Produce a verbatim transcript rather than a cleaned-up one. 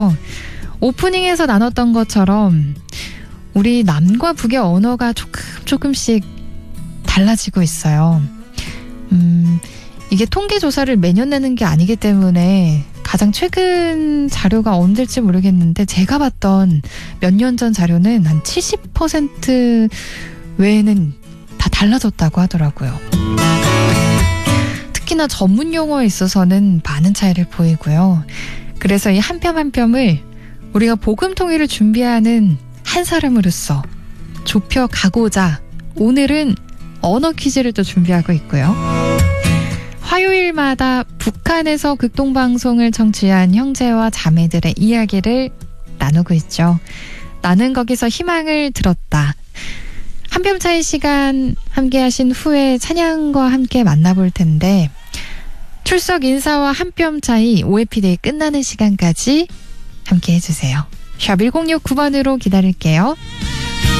오프닝에서 나눴던 것처럼 우리 남과 북의 언어가 조금 조금씩 달라지고 있어요. 음, 이게 통계 조사를 매년 내는 게 아니기 때문에 가장 최근 자료가 언제일지 모르겠는데 제가 봤던 몇 년 전 자료는 한 칠십 퍼센트 외에는 다 달라졌다고 하더라고요. 특히나 전문 용어에 있어서는 많은 차이를 보이고요. 그래서 이 한 뼘 한 뼘을 우리가 복음 통일을 준비하는 한 사람으로서 좁혀가고자 오늘은 언어 퀴즈를 또 준비하고 있고요. 화요일마다 북한에서 극동방송을 청취한 형제와 자매들의 이야기를 나누고 있죠. 나는 거기서 희망을 들었다. 한 뼘 차이 시간 함께 하신 후에 찬양과 함께 만나볼 텐데 출석 인사와 한 뼘 차이 오에피데이 끝나는 시간까지 함께 해주세요. 샵 일공육구 번으로 기다릴게요.